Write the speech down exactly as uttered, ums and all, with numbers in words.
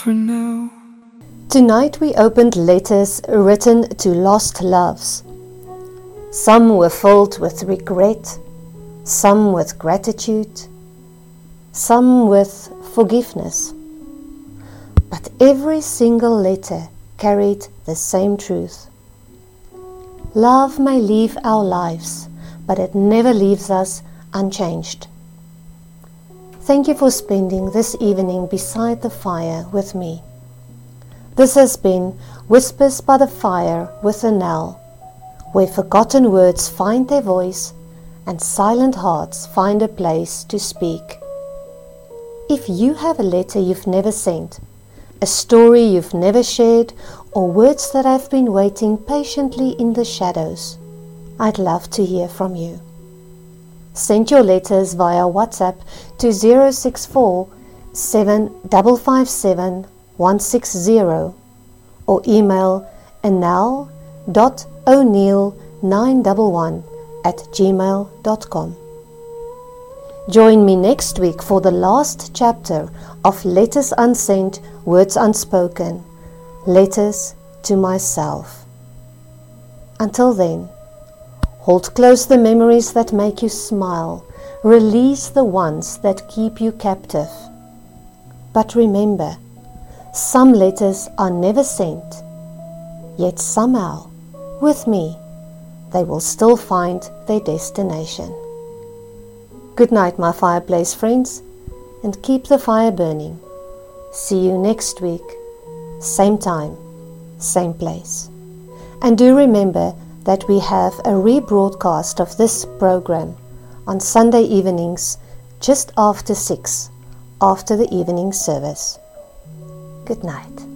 for now. Tonight we opened letters written to lost loves. Some were filled with regret, some with gratitude, some with forgiveness. But every single letter carried the same truth. Love may leave our lives, but it never leaves us unchanged. Thank you for spending this evening beside the fire with me. This has been Whispers by the Fire with Annelle, where forgotten words find their voice and silent hearts find a place to speak. If you have a letter you've never sent, a story you've never shared, or words that have been waiting patiently in the shadows, I'd love to hear from you. Send your letters via WhatsApp to zero six four, seven five five seven, one six zero or email annelle dot o'neill nine one one at gmail dot com. Join me next week for the last chapter of Letters Unsent, Words Unspoken, Letters to Myself. Until then, hold close the memories that make you smile, release the ones that keep you captive. But remember, some letters are never sent, yet somehow, with me, they will still find their destination. Good night, my fireplace friends, and keep the fire burning. See you next week, same time, same place. And do remember that we have a rebroadcast of this program on Sunday evenings just after six, after the evening service. Good night.